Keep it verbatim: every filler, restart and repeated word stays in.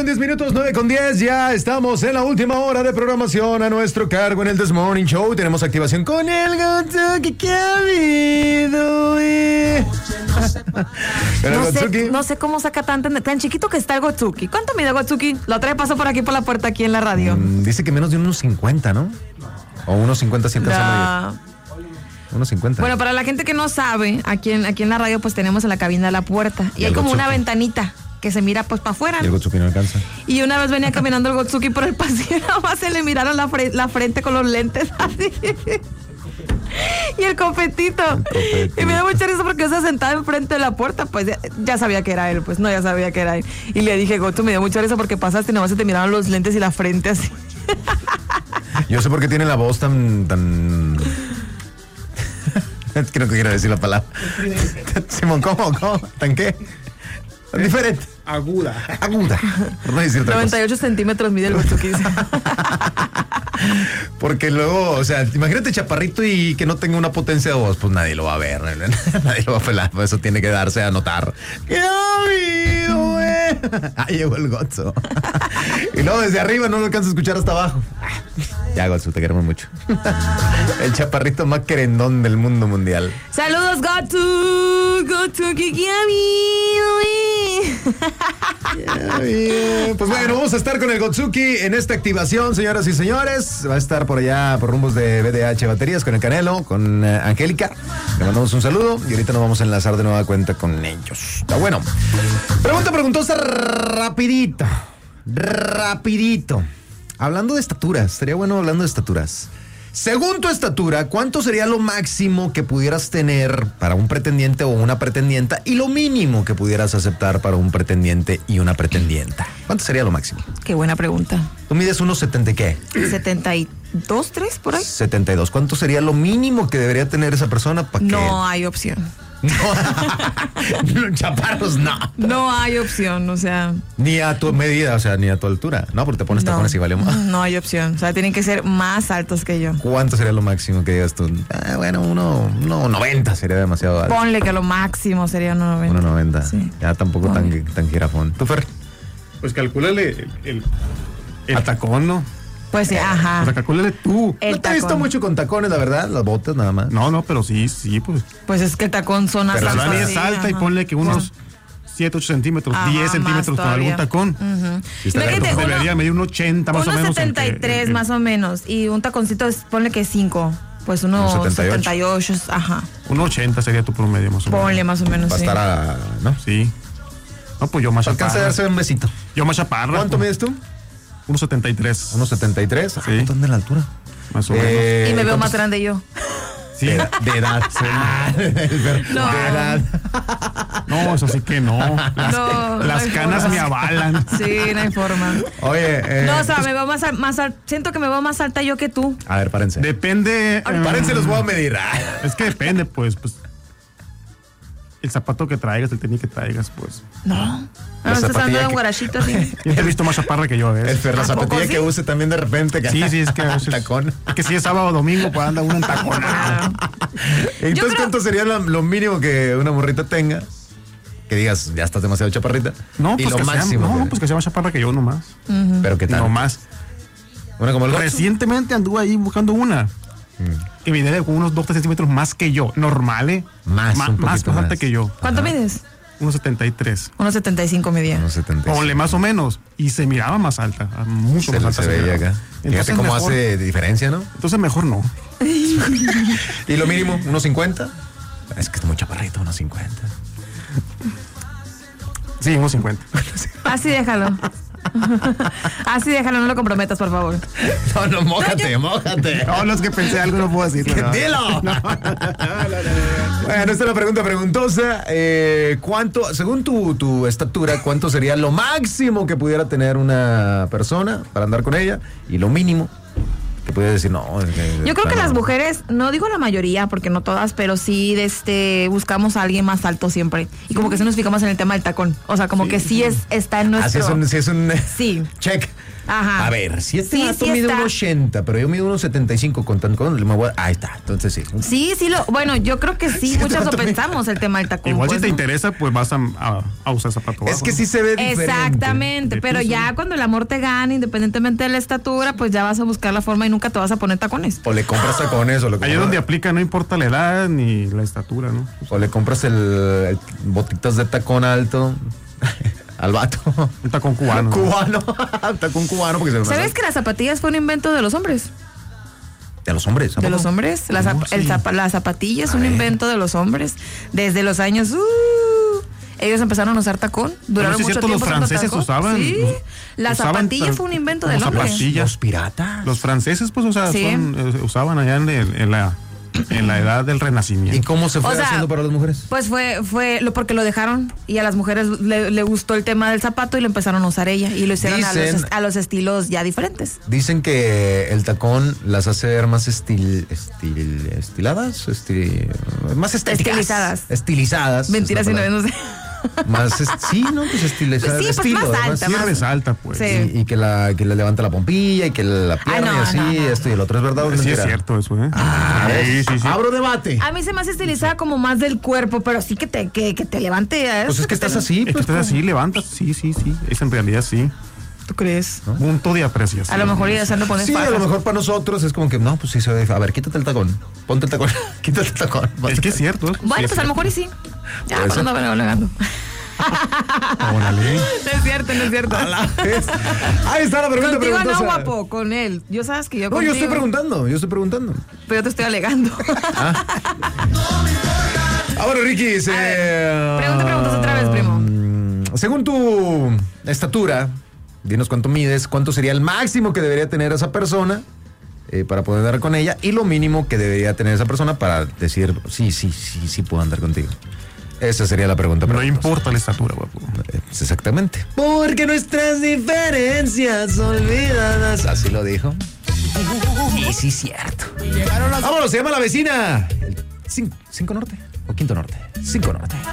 diez minutos, nueve con diez. Ya estamos en la última hora de programación a nuestro cargo en el This Morning Show. Tenemos activación con el Gotsuki. ¿Qué ha habido? Eh? No sé, no sé cómo saca tan, tan chiquito que está el Gotsuki. ¿Cuánto mide Gotsuki? La otra vez pasó por aquí por la puerta aquí en la radio. Mm, dice que menos de unos cincuenta, ¿no? O unos cincuenta siempre la... unos cincuenta. Bueno, para la gente que no sabe, aquí en, aquí en la radio pues tenemos en la cabina la puerta. Y, y hay como Gotsuki, una ventanita que se mira pues para afuera. Y el Gotsuki no alcanza. Y una vez venía caminando el Gotsuki por el pasillo y nada más se le miraron la, fre- la frente con los lentes así. Y el copetito. el copetito. Y me da mucha risa porque se sentaba enfrente de la puerta, pues ya, ya sabía que era él, pues no, ya sabía que era él. Y le dije, Gotu, me dio mucha risa porque pasaste y nada más se te miraron los lentes y la frente así. Yo sé por qué tiene la voz tan... tan... Creo que quiero decir la palabra. Simón, ¿cómo? ¿Cómo? ¿Tan qué? Diferente. Aguda. Aguda. Por no decir otra noventa y ocho cosa. Centímetros mide el Gotsuki. Porque luego, o sea, imagínate chaparrito y que no tenga una potencia de voz, pues nadie lo va a ver, nadie lo va a pelar, pues eso tiene que darse a notar. ¡Qué habido, güey! Ahí llegó el Gotsu. Y luego desde arriba no lo alcanza a escuchar hasta abajo. Ya, Gotsu, te queremos mucho. El chaparrito más querendón del mundo mundial. ¡Saludos, Gotsu! ¡Gotsu, que qué habido, Ya, bien. Pues bueno, vamos a estar con el Gotsuki en esta activación, señoras y señores. Va a estar por allá por rumbos de B D H Baterías con el Canelo, con uh, Angélica. Le mandamos un saludo y ahorita nos vamos a enlazar de nueva cuenta con ellos. Está bueno. Pregunta preguntosa rapidito. Rapidito. Hablando de estaturas, sería bueno hablando de estaturas. Según tu estatura, ¿cuánto sería lo máximo que pudieras tener para un pretendiente o una pretendienta y lo mínimo que pudieras aceptar para un pretendiente y una pretendienta? ¿Cuánto sería lo máximo? Qué buena pregunta. ¿Tú mides unos setenta y qué? ¿setenta y dos, tres por ahí? setenta y dos. ¿Cuánto sería lo mínimo que debería tener esa persona para que...? No hay opción. No, chaparros, no. No hay opción, o sea. Ni a tu medida, o sea, ni a tu altura. No, porque te pones no, tacones y vale más. No hay opción, o sea, tienen que ser más altos que yo. ¿Cuánto sería lo máximo que digas tú? Ah, bueno, uno, uno noventa sería demasiado alto. Ponle que lo máximo sería uno noventa. uno noventa. Sí. Ya tampoco Ponle. tan, tan jirafón. ¿Tú, Fer? Pues calcúlale el, el, el tacón, ¿no? Pues sí, ajá. O sea, calcúlale tú. El no te he visto mucho con tacones, la verdad, las botas nada más. No, no, pero sí, sí, pues. Pues es que el tacón son hasta. Pero así, es alta ajá. Y ponle que unos siete, ocho centímetros, ajá, diez centímetros con algún tacón. Uh-huh. Sí, Imagínate, uno, debería medir un ochenta más o menos. uno setenta y tres más o menos. Y un taconcito, es, ponle que cinco. Pues uno setenta y ocho, ajá. uno ochenta sería tu promedio más o menos. Ponle más o menos. Va a sí. estar a, ¿no? Sí. No, pues yo más chaparra. Alcanza a darse un besito. Yo más chaparra. ¿Cuánto pues, mides tú? uno setenta y tres. uno setenta y tres. Sí. ¿Cuánto anda la altura? Más o eh, menos. Y me veo más grande yo. Sí. De, de edad. Ah, no. De edad. No, eso sí que no. Las, no, las no canas forma. me avalan. Sí, no hay forma. Oye, eh, no, o sea, pues, me veo más, más alta. Siento que me veo más alta yo que tú. a ver, párense. Depende. Um, párense, los voy a medir. Es que depende, pues, pues. El zapato que traigas, el tenis que traigas, pues. No. No, estás andando de guarachito así. Yo te he visto más chaparra que yo, a ver. El Fer, la zapatilla que use también de repente. Sí, sí, es que a veces. Tacón. Es que si es sábado o domingo, pues anda uno en tacón. Entonces, creo... ¿cuánto sería lo, lo mínimo que una morrita tenga? Que digas, ya estás demasiado chaparrita. No, y pues lo que máximo. Sea, no, pues que sea más chaparra que yo nomás. Uh-huh. Pero ¿qué tal? No más. Una como el Gotsu. Recientemente anduve ahí buscando una. Mm. Que mide con unos dos, tres centímetros más que yo. Normal, ¿eh? Más, Ma- un más, más alta que yo. ¿Cuánto Ajá. mides? uno setenta y tres. uno setenta y cinco medía. uno setenta y cinco. Ponle más o menos. Y se miraba más alta. Mucho Se, más alta. se veía miraba. acá. Fíjate cómo mejor, hace diferencia, ¿no? Entonces mejor no. ¿Y lo mínimo? ¿uno cincuenta? Es que es muy chaparrito, uno cincuenta. Sí, uno cincuenta. Así déjalo. Así déjalo, no lo comprometas, por favor. No, no, mójate, mójate. No, no es que pensé algo, no puedo decir. No. ¡Dilo! No. Bueno, esta es la pregunta preguntosa. Eh, ¿Cuánto, según tu, tu estatura, cuánto sería lo máximo que pudiera tener una persona para andar con ella? Y lo mínimo que pudiera decir, no. Es que, Yo creo claro, que las mujeres, no digo la mayoría, porque no todas, pero sí este, buscamos a alguien más alto siempre. Y como que sí nos fijamos en el tema del tacón. O sea, como Sí. que sí es, está en nuestro... Así es un, sí es un Sí. check. Ajá. A ver, si este Sí, vato sí mide está. uno ochenta, pero yo mido uno setenta y cinco con tacón, me voy a- ahí está, entonces sí. Sí, sí, lo, bueno, yo creo que sí, Sí, muchas lo también. pensamos el tema del tacón. Igual pues, si te ¿no? interesa, pues vas a, a, a usar zapato Es bajo, que ¿no? sí se ve diferente. Exactamente, Sí, pero sí. ya cuando el amor te gana, independientemente de la estatura, pues ya vas a buscar la forma y nunca te vas a poner tacones. O le compras tacones, o le Ahí compras, es donde aplica, no importa la edad ni la estatura, ¿no? o le compras el, el botitas de tacón alto al vato. Un tacón cubano. ¿no? Cubano, tacón cubano, porque se ve más ¿Sabes alto. que las zapatillas fue un invento de los hombres? De los hombres. ¿a De poco? los hombres. La, No, zap- el sí. zapa- la zapatilla es A un ver. invento de los hombres. Desde los años. uh, ellos empezaron a usar tacón. Duraron sí es mucho cierto, tiempo los usando franceses tacón. usaban- Sí. us- La usaban zapatilla tal- fue un invento como del hombre. zapatillas. Los piratas. Los franceses, pues, o sea, Sí. son, eh, usaban allá en, el- en la, en la edad del ¿Y Renacimiento. cómo se fue O sea, haciendo para las mujeres? Pues fue, fue lo porque lo dejaron y a las mujeres le, le gustó el tema del zapato y lo empezaron a usar ella y lo hicieron a, Dicen- los, est- a los estilos ya diferentes. Dicen que el tacón las hace ver más estil, estil, estiladas, estil, más estéticas. Estilizadas. Estilizadas. Mentiras, es si la no, palabra. no sé. Más, est- sí, ¿no? Pues estilizadas. Sí, pues estilo, más además. alta, Sí más- resalta, pues. Sí. Y, y que, la, que le levanta la pompilla y que la pierna no, y así, no, no, esto y el otro. ¿Es verdad o es Sí es mentira? cierto eso, ¿eh? Ah, sí, sí, sí. Abro debate. A mí se me hace estilizada como más del cuerpo, pero sí que te, que, que te levante. ¿eh? Pues es que estás así, Es que pues. estás así, levantas. Sí, sí, sí. Es en realidad sí. ¿Tú crees? Punto de apreciación. A lo mejor ya se han de poner Sí, a fajas. lo mejor para nosotros es como que, no, pues sí se ve. A ver, quítate el tacón. Ponte el tacón. Quítate el tacón. Es que es cierto. ¿eh? Bueno, Sí, pues a lo mejor y sí. Ya, Puede pues ser. no me lo negando. Órale. No es cierto, no es cierto. A la vez. Ahí está la pregunta Contigo no, preguntosa. guapo, con él. Yo sabes que yo No, contigo. yo estoy preguntando, yo estoy preguntando. Pero yo te estoy alegando. Ah, bueno, Ricky, se... pregunta, preguntas otra vez, primo. Mm, Según tu estatura, dinos cuánto mides, cuánto sería el máximo que debería tener esa persona eh, para poder andar con ella y lo mínimo que debería tener esa persona para decir, sí, sí, sí, sí puedo andar contigo. Esa sería la pregunta. No preguntosa. importa la estatura, guapo. Eh, Exactamente. Porque nuestras diferencias olvidadas. Así lo dijo. Y sí, cierto. Vámonos, se llama La Vecina. El cinco, cinco Norte o Quinto Norte. Cinco Norte.